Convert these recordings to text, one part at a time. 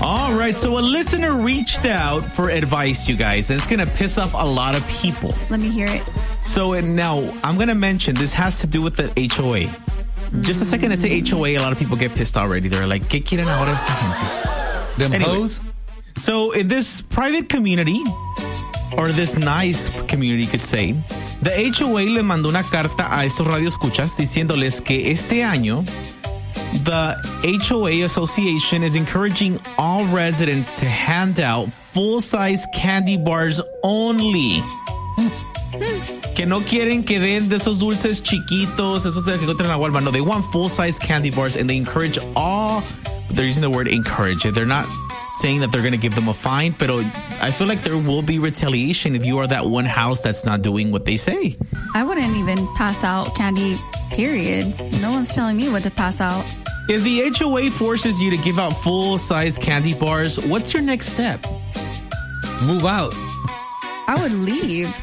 All right, so a listener reached out for advice, you guys, and it's going to piss off a lot of people. Let me hear it. So now I'm going to mention this has to do with the HOA. Just a second I say HOA, a lot of people get pissed already. They're like, ¿Qué quieren ahora esta gente? Them hoes? So in this private community, or this nice community, you could say, the HOA le mandó una carta a estos radioescuchas diciéndoles que este año the HOA Association is encouraging all residents to hand out full-size candy bars only. Que no quieren que den de esos dulces chiquitos, esos de que encuentran en la Walmart. No, they want full-size candy bars, and they encourage all. They're using the word encourage. They're not saying that they're going to give them a fine, but I feel like there will be retaliation if you are that one house that's not doing what they say. I wouldn't even pass out candy, period. No one's telling me what to pass out. If the HOA forces you to give out full-size candy bars, what's your next step? Move out. I would leave.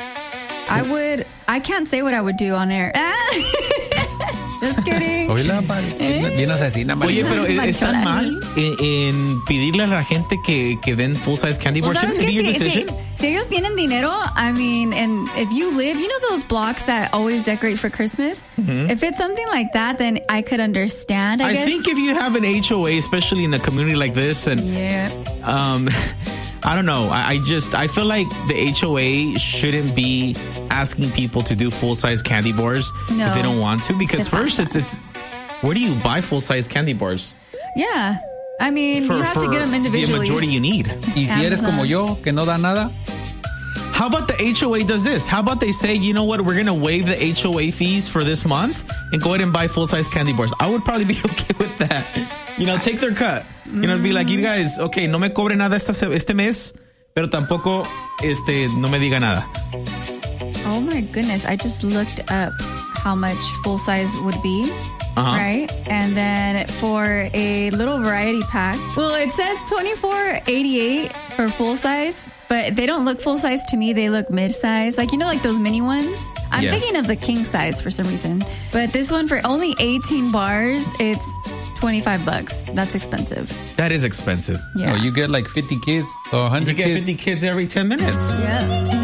I can't say what I would do on air. Just kidding. Oíla, bien asesina. Oye, pero ¿estás mal en pedirle a la gente que den full-size candy bars? Well, si ellos tienen dinero, I mean, and if you live, you know those blocks that always decorate for Christmas? Mm-hmm. If it's something like that, then I could understand, I guess. I think if you have an HOA, especially in a community like this, and I don't know. I feel like the HOA shouldn't be asking people to do full-size candy bars if they don't want to. Because first, it's where do you buy full-size candy bars? Yeah. I mean, you have to get them individually. The majority you need. Y si eres como yo, que no da nada. How about the HOA does this? How about they say, you know what, we're going to waive the HOA fees for this month and go ahead and buy full-size candy bars. I would probably be okay with that. You know, take their cut. You know, be like, you guys, okay, no me cobre nada este mes, pero tampoco no me diga nada. Oh my goodness, I just looked up how much full-size would be. Right? And then for a little variety pack, well, it says $24.88 for full-size. But they don't look full size to me. They look mid-size. Like, you know, like those mini ones? I'm thinking of the king size for some reason. But this one, for only 18 bars, it's $25. That's expensive. That is expensive. Yeah. Oh, you get like 50 kids or 100 kids? You get 50 kids every 10 minutes. Yeah.